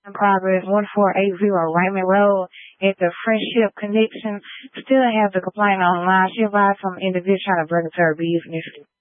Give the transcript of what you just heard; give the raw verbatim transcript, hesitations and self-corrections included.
In progress, one four eight zero Raymond Road at the Friendship Connection. Still have the complaint online. She advised some individual trying to break into her business.